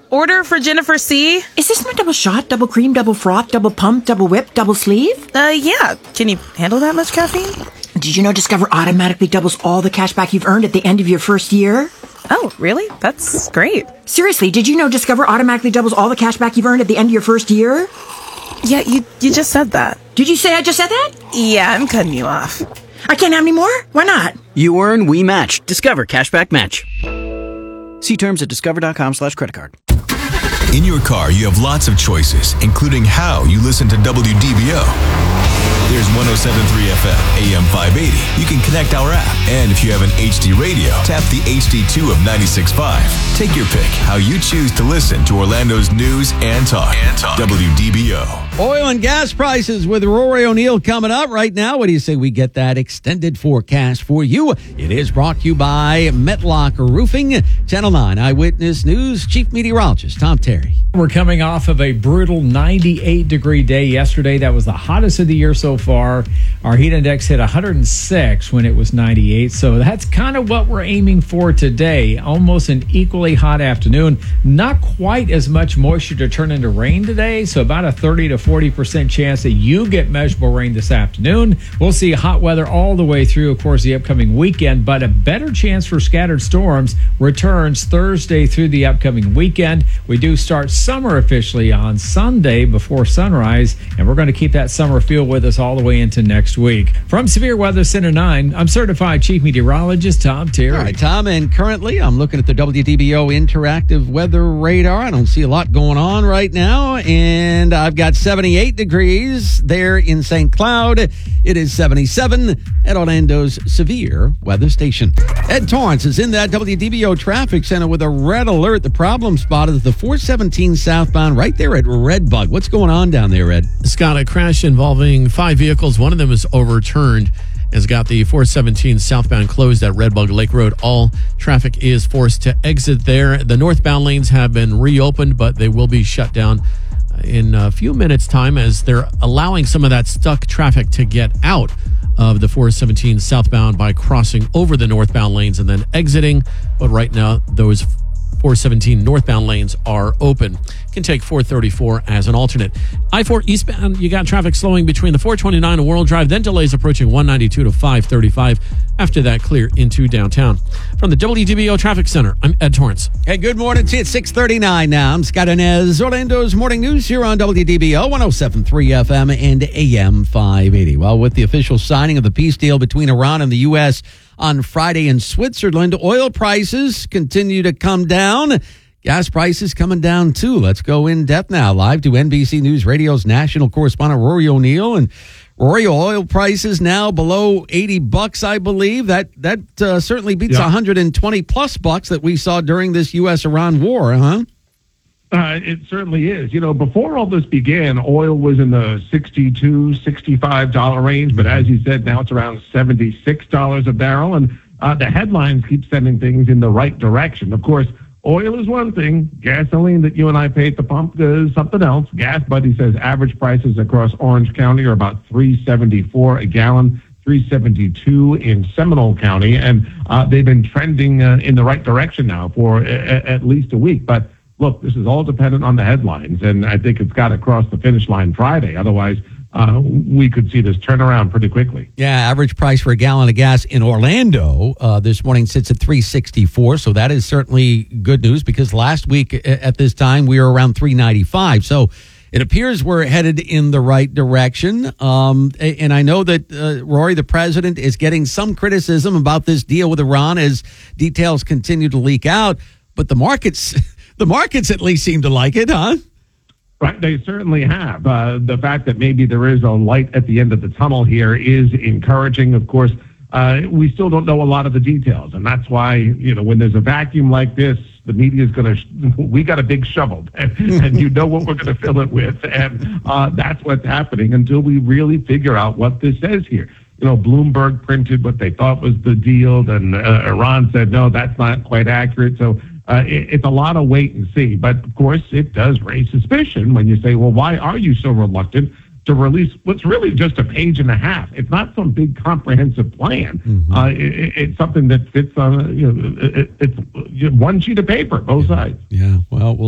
Order for Jennifer C. Is this my double shot, double cream, double froth, double pump, double whip, double sleeve? Yeah. Can you handle that much caffeine? Did you know Discover automatically doubles all the cash back you've earned at the end of your first year? Oh, really? That's great. Seriously, did you know Discover automatically doubles all the cash back you've earned at the end of your first year? Yeah, you just said that. Did you say I just said that? Yeah, I'm cutting you off. I can't have any more? Why not? You earn, we match. Discover Cashback Match. See terms at discover.com/creditcard. In your car, you have lots of choices, including how you listen to WDBO. There's 107.3 FM, AM 580. You can connect our app. And if you have an HD radio, tap the HD2 of 96.5. Take your pick how you choose to listen to Orlando's news and talk. WDBO. Oil and gas prices with Rory O'Neill coming up right now. What do you say we get that extended forecast for you? It is brought to you by Metlock Roofing. Channel 9 Eyewitness News Chief Meteorologist Tom Terry. We're coming off of a brutal 98-degree day yesterday. That was the hottest of the year so far. Our heat index hit 106 when it was 98. So that's kind of what we're aiming for today. Almost an equally hot afternoon. Not quite as much moisture to turn into rain today. So about a 30 to 40% chance that you get measurable rain this afternoon. We'll see hot weather all the way through, of course, the upcoming weekend. But a better chance for scattered storms returns Thursday through the upcoming weekend. We do start summer officially on Sunday before sunrise, and we're going to keep that summer feel with us all the way into next week. From Severe Weather Center 9, I'm certified Chief Meteorologist Tom Terry. All right, Tom, and currently I'm looking at the WDBO interactive weather radar. I don't see a lot going on right now, and I've got 78 degrees there in St. Cloud. It is 77 at Orlando's Severe Weather Station. Ed Torrance is in that WDBO traffic center with a red alert. The problem spot is the 417 southbound right there at Redbug. What's going on down there, Ed? Scott, a crash involving 5 vehicles. One of them is overturned. Has got the 417 southbound closed at Redbug Lake Road. All traffic is forced to exit there. The northbound lanes have been reopened, but they will be shut down in a few minutes' time as they're allowing some of that stuck traffic to get out of the 417 southbound by crossing over the northbound lanes and then exiting. But right now, those 417 northbound lanes are open. Can take 434 as an alternate. I-4 eastbound, you got traffic slowing between the 429 and World Drive, then delays approaching 192 to 535. After that, clear into downtown. From the WDBO Traffic Center, I'm Ed Torrance. Hey, good morning to you. It's 6:39 now. I'm Scott Inez. Orlando's Morning News here on WDBO 107.3 FM and AM 580. Well, with the official signing of the peace deal between Iran and the U.S. on Friday in Switzerland, oil prices continue to come down. Gas prices coming down, too. Let's go in depth now. Live to NBC News Radio's national correspondent, Rory O'Neill. And Rory, oil prices now below $80, I believe. That certainly beats 120 plus bucks that we saw during this U.S.-Iran war, huh? It certainly is. You know, before all this began, oil was in the $62, $65 range. But as you said, now it's around $76 a barrel. And the headlines keep sending things in the right direction. Of course, oil is one thing. Gasoline that you and I pay at the pump is something else. Gas Buddy says average prices across Orange County are about $3.74 a gallon, $3.72 in Seminole County. And they've been trending in the right direction now for at least a week. But look, this is all dependent on the headlines, and I think it's got to cross the finish line Friday. Otherwise, we could see this turn around pretty quickly. Yeah, average price for a gallon of gas in Orlando this morning sits at $3.64, so that is certainly good news because last week at this time we were around $3.95. So it appears we're headed in the right direction. And I know that Rory, the president, is getting some criticism about this deal with Iran as details continue to leak out, but the markets... The markets at least seem to like it, huh? Right, they certainly have. The fact that maybe there is a light at the end of the tunnel here is encouraging. Of course, we still don't know a lot of the details, and that's why, you know, when there's a vacuum like this, the media is going to, we got a big shovel, and you know what we're going to fill it with, and that's what's happening until we really figure out what this says here. You know, Bloomberg printed what they thought was the deal, then Iran said, no, that's not quite accurate, so it's a lot of wait and see. But, of course, it does raise suspicion when you say, well, why are you so reluctant to release what's really just a page and a half? It's not some big comprehensive plan. Mm-hmm. It's something that fits on, it's one sheet of paper, both sides. Yeah, well,